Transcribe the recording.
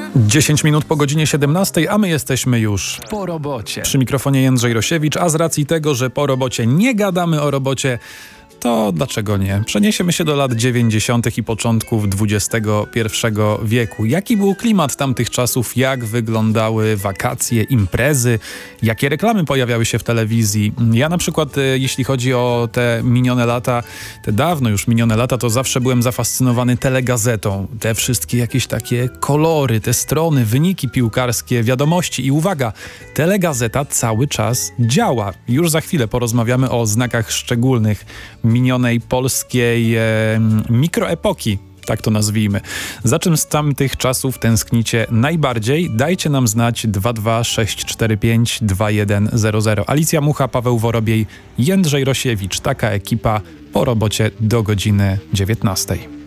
10 minut po godzinie 17, a my jesteśmy już po robocie. Przy mikrofonie Jędrzej Rosiewicz, a z racji tego, że po robocie nie gadamy o robocie, to dlaczego nie? Przeniesiemy się do lat 90. i początków XXI wieku. Jaki był klimat tamtych czasów? Jak wyglądały wakacje, imprezy? Jakie reklamy pojawiały się w telewizji? Ja na przykład, jeśli chodzi o te minione lata, te dawno już minione lata, to zawsze byłem zafascynowany telegazetą. Te wszystkie jakieś takie kolory, te strony, wyniki piłkarskie, wiadomości. I uwaga, telegazeta cały czas działa. Już za chwilę porozmawiamy o znakach szczególnych minionej polskiej mikroepoki, tak to nazwijmy. Za czym z tamtych czasów tęsknicie najbardziej? Dajcie nam znać 226452100. Alicja Mucha, Paweł Worobiej, Jędrzej Rosiewicz. Taka ekipa po robocie do godziny 19.